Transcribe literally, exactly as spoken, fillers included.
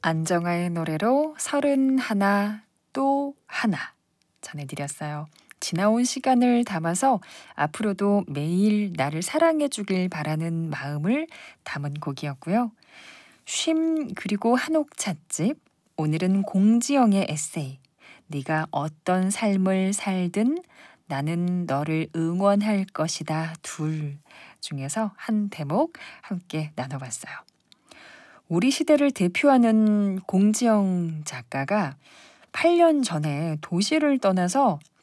안정아의 노래로 서른 하나 또 하나 전해드렸어요. 지나온 시간을 담아서 앞으로도 매일 나를 사랑해 주길 바라는 마음을 담은 곡이었고요. 쉼 그리고 한옥 찻집, 오늘은 공지영의 에세이, 네가 어떤 삶을 살든 나는 너를 응원할 것이다 둘 중에서 한 대목 함께 나눠봤어요. 우리 시대를 대표하는 공지영 작가가 팔 년 전에 도시를 떠나서